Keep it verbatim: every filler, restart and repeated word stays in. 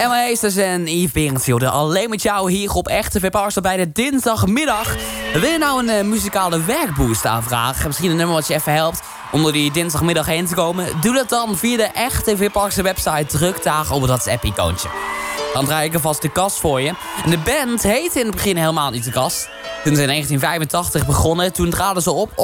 Emma Heesters en Yves Berends hielden alleen met jou hier op Echte Vipparsen bij de dinsdagmiddag. Wil je nou een uh, muzikale werkboost aanvragen? Misschien een nummer wat je even helpt om door die dinsdagmiddag heen te komen? Doe dat dan via de Echte Vipparsen website. Druk daar op dat WhatsApp-icoontje. Dan draai ik alvast de kast voor je. En de band heette in het begin helemaal niet de kast. Toen ze in negentien vijfentachtig begonnen, toen traden ze op